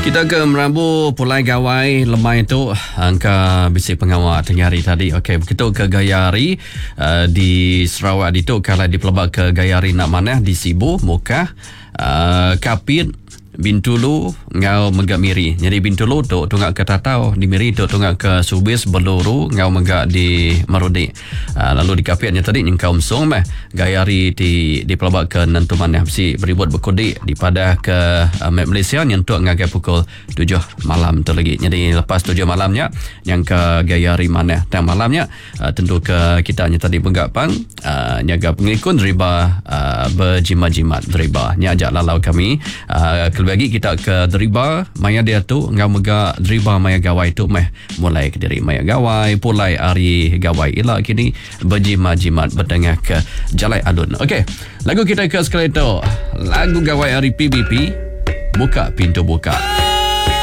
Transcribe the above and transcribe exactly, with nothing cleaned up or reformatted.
Kita ke Merabu, Pulai Gawai Lemai itu angka bisik pengawal tengah hari tadi. Okey, begitu ke Gayari uh, di Sarawak itu kalau di pelabak ke Gayari nak mana di Sibu, Mukah, uh, Kapit, Bintulu, ngau megak Miri. Jadi Bintulu tu tunggak ke Tatau, di Miri tu tunggak ke Subis, Beluru, ngau megak di Marudi. Uh, lalu di Kapitnya tadi nyengkau Umsung meh. Gayari di di pelabak ke Nentuman yang mesti beribut berkodi di pada ke uh, Malaysia nyentuk ngagai pukul tujuh malam tu lagi. Jadi lepas tujuh malamnya yang ke Gayari mana tang malamnya uh, tentu ke kita nya tadi penggapang uh, nyaga pengikut riba uh, berjimat-jimat riba. Nya ajak lalau kami uh, bagi kita ke Deriba Maya dia tu ngau mega Deriba Maya Gawai tu meh mulai ke diri Maya Gawai pulai ari Gawai ila kini berjimat-jimat bertengah ke Jalai Alun. Okey, lagu kita ke sekali tu lagu Gawai ari P B P, Buka Pintu Buka.